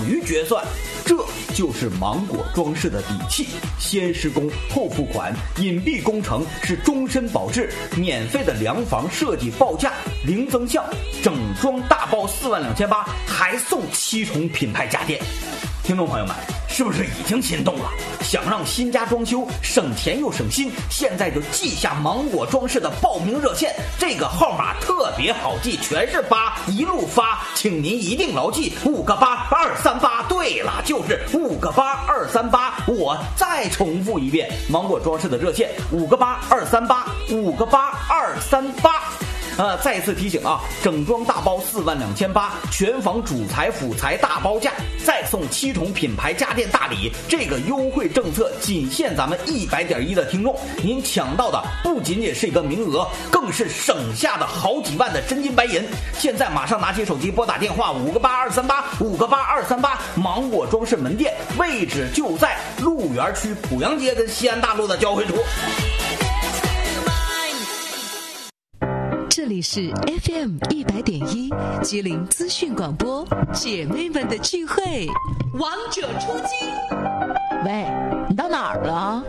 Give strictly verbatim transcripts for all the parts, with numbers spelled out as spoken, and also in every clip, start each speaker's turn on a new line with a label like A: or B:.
A: 于决算。这就是芒果装饰的底气，先施工后付款，隐蔽工程是终身保质，免费的量房设计报价零增项，整装大包四万两千八，还送七重品牌家电。听众朋友们，是不是已经心动了？想让新家装修省钱又省心，现在就记下芒果装饰的报名热线，这个号码特别好记，全是八，一路发，请您一定牢记五个八二三八。对了，就是五个八二三八。我再重复一遍，芒果装饰的热线五个八二三八，五个八二三八。呃，再次提醒啊，整装大包四万两千八，全房主材辅材大包价，再送七重品牌家电大礼。这个优惠政策仅限咱们一百点一的听众，您抢到的不仅仅是一个名额，更是省下的好几万的真金白银。现在马上拿起手机拨打电话五个八二三八五个八二三八，芒果装饰门店位置就在鹿园区濮阳街跟西安大路的交汇处。
B: 这里是 F M 一百点一吉林资讯广播，姐妹们的聚会，王者出击。
C: 喂，你到哪儿了？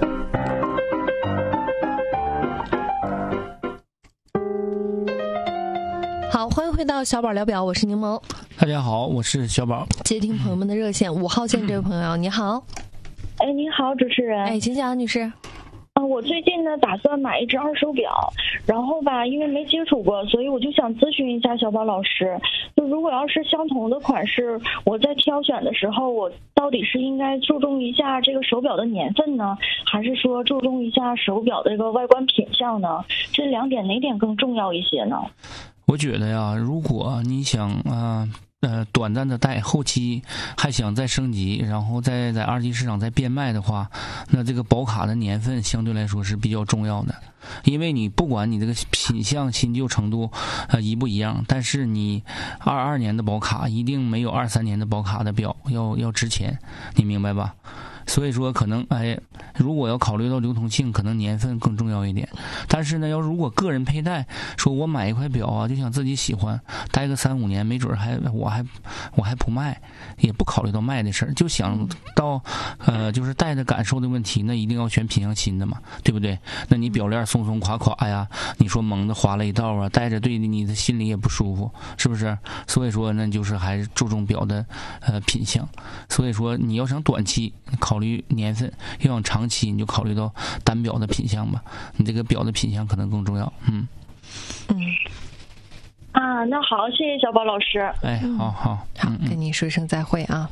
D: 好，欢迎回到小宝聊表，我是柠檬。
E: 大家好，我是小宝。
D: 接听朋友们的热线，五号线这位朋友，你好。
F: 哎，你好，主持人。
D: 哎，请讲，女士。
F: 啊，我最近呢打算买一只二手表，然后吧，因为没接触过，所以我就想咨询一下小宝老师，就如果要是相同的款式，我在挑选的时候，我到底是应该注重一下这个手表的年份呢，还是说注重一下手表的这个外观品相呢？这两点哪点更重要一些呢？
E: 我觉得呀，如果你想啊。呃呃，短暂的戴，后期还想再升级，然后再在二级市场再变卖的话，那这个保卡的年份相对来说是比较重要的。因为你不管你这个品相新旧程度呃一不一样，但是你二二年的保卡一定没有二三年的保卡的表要要值钱，你明白吧？所以说可能哎，如果要考虑到流通性，可能年份更重要一点。但是呢，要如果个人佩戴，说我买一块表啊，就想自己喜欢，戴个三五年，没准还我还我还不卖，也不考虑到卖的事儿，就想到呃就是戴的感受的问题，那一定要选品相新的嘛，对不对？那你表链松松垮垮呀，你说蒙的划了一道啊，戴着对你的心里也不舒服，是不是？所以说呢，就是还是注重表的呃品相。所以说你要想短期考虑年份，要想长期你就考虑到单表的品相吧，你这个表的品相可能更重要。嗯
F: 嗯啊，那好，谢谢小宝老师。
E: 哎，好好
D: 好，跟你说一声再会啊。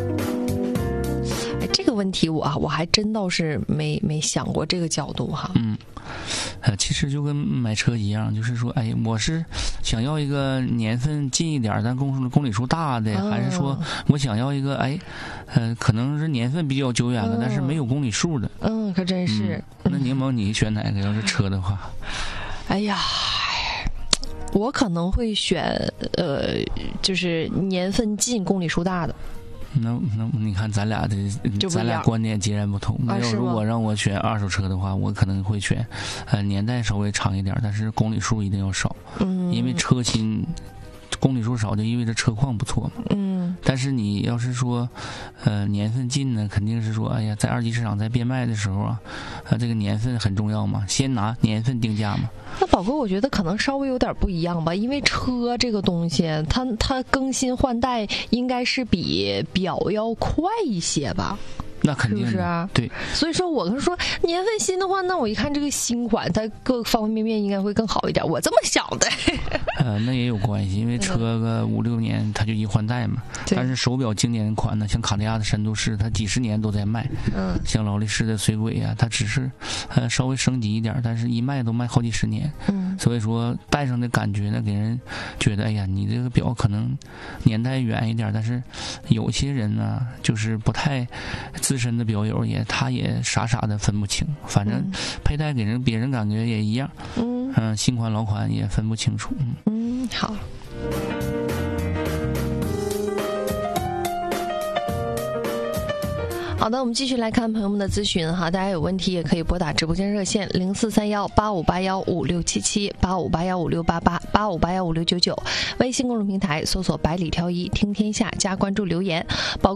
D: 哎，这个问题我啊，我还真倒是没没想过这个角度哈。
E: 嗯，呃，其实就跟买车一样，就是说，哎，我是想要一个年份近一点，但公公里数大的，哦、还是说我想要一个，哎，呃，可能是年份比较久远的，嗯、但是没有公里数的。
D: 嗯，可真是。
E: 嗯、那柠檬，你选哪个？要是车的话，
D: 哎呀。我可能会选呃，就是年份近、公里数大的。
E: 那那你看咱俩的，咱俩观点截然不同。
D: 啊、
E: 要如果让我选二手车的话，我可能会选，呃，年代稍微长一点，但是公里数一定要少。嗯，因为车新。公里数少就意味着车况不错嘛。嗯。但是你要是说，呃，年份近呢，肯定是说，哎呀，在二级市场在变卖的时候啊，啊，这个年份很重要嘛，先拿年份定价嘛。
D: 那宝哥，我觉得可能稍微有点不一样吧，因为车这个东西，它它更新换代应该是比表要快一些吧。
E: 那肯定
D: 是不是啊？
E: 对，
D: 所以说我跟说年份新的话，那我一看这个新款，它各方方面面应该会更好一点，我这么想的。
E: 呃，那也有关系，因为车个五六年它就一换代嘛。但是手表经典款呢，像卡地亚的山度士，它几十年都在卖。嗯。像劳力士的水鬼啊，它只是呃稍微升级一点，但是一卖都卖好几十年。嗯。所以说戴上的感觉呢，给人觉得哎呀，你这个表可能年代远一点，但是有些人呢，就是不太资深的表友也，他也傻傻的分不清，反正佩戴给人别人感觉也一样。嗯，嗯，新款老款也分不清楚。嗯，
D: 嗯好。好的，我们继续来看朋友们的咨询哈，大家有问题也可以拨打直播间热线零四三幺八五八幺五六七七八五八幺五六八八八五八幺五六九九，微信公众平台搜索百里挑一听天下加关注留言。